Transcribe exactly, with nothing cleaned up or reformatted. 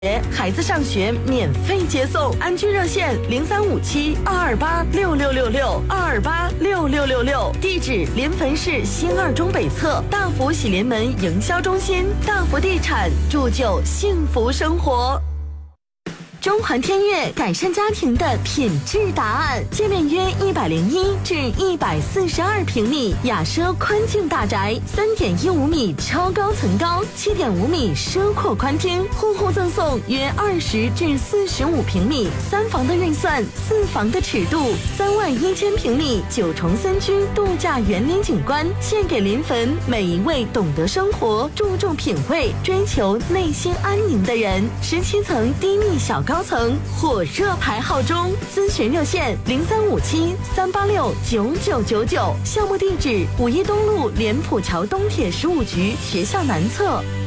孩子上学免费接送，安居热线零三五七二二八六六六六二二八六六六六，地址临汾市新二中北侧大福喜临门营销中心，大福地产铸就幸福生活。中环天悦改善家庭的品质答案，界面约一百零一至一百四十二平米，雅奢宽净大宅，三点一五米超高层高，七点五米奢阔宽厅，户户赠送约二十至四十五平米，三房的预算，四房的尺度，三万一千平米九重森区度假园林景观，献给临汾每一位懂得生活、注重品味、追求内心安宁的人。十七层低密小高。高层火热排号中，咨询热线零三五七三八六九九九九，项目地址五一东路莲浦桥东铁十五局学校南侧。